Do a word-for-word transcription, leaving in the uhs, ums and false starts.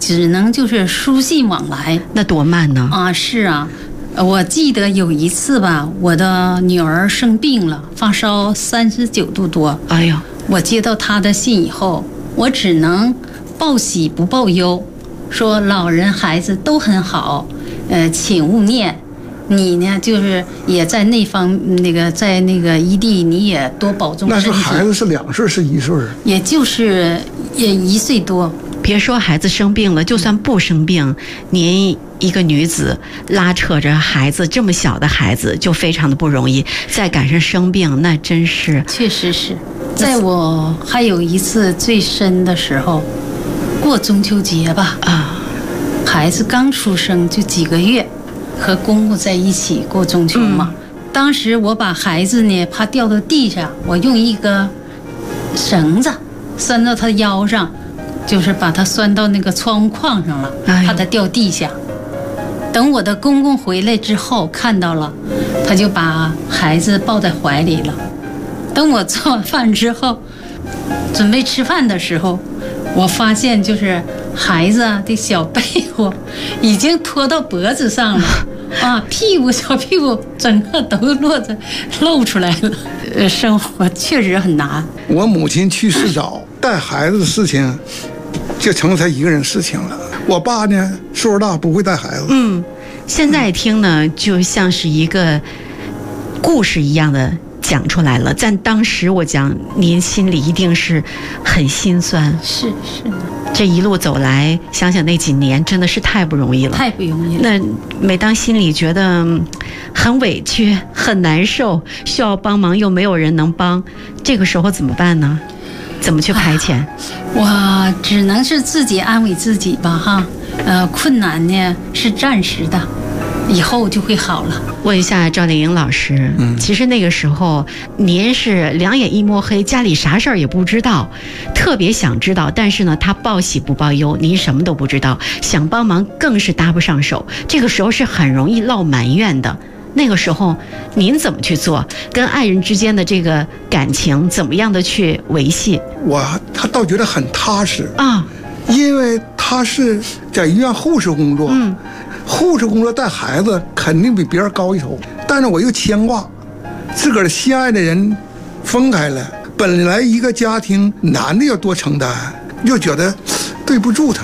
只能就是书信往来。 那多慢呢？ 啊，是啊。我记得有一次吧，我的女儿生病了，发烧三十九度多。 哎呦， 我接到她的信以后，我只能报喜不报忧，说老人孩子都很好，呃，请勿念。你呢，就是也在那方那个在那个异地，你也多保重身体。 那是孩子是两岁是一岁？ 也就是也一岁多。 别说孩子生病了，就算不生病，您一个女子拉扯着孩子这么小的孩子就非常的不容易，再赶上生病，那真是。 确实是。在我还有一次最深的时候，过中秋节吧， 啊， 孩子刚出生就几个月，和公公在一起过中秋嘛。嗯、当时我把孩子呢怕掉到地上，我用一个绳子拴到他腰上。就是把他拴到那个窗户框上了，怕他掉地下。等我的公公回来之后看到了，他就把孩子抱在怀里了。等我做完饭之后，准备吃饭的时候，我发现就是孩子的小被窝已经拖到脖子上了，啊，屁股小屁股整个都落着露出来了。呃，生活确实很难。 我母亲去世早，带孩子的事情就成了他一个人事情了。我爸呢，岁数大，不会带孩子。 嗯，现在听呢，就像是一个故事一样的讲出来了。在当时，我讲您心里一定是很心酸。 是是的。 这一路走来，想想那几年真的是太不容易了， 太不容易了。 那每当心里觉得很委屈、很难受，需要帮忙又没有人能帮，这个时候怎么办呢？怎么去排遣？啊、 我只能是自己安慰自己吧，哈。呃，困难呢是暂时的，以后就会好了。 问一下赵丽颖老师，嗯，其实那个时候您是两眼一摸黑，家里啥事儿也不知道，特别想知道，但是呢，他报喜不报忧，您什么都不知道，想帮忙更是搭不上手，这个时候是很容易落埋怨的。那个时候您怎么去做？跟爱人之间的这个感情怎么样的去维系？ 我他倒觉得很踏实啊， 因为他是在医院护士工作，嗯，护士工作带孩子肯定比别人高一筹，但是我又牵挂自个儿心爱的人分开了，本来一个家庭男的要多承担，又觉得对不住他。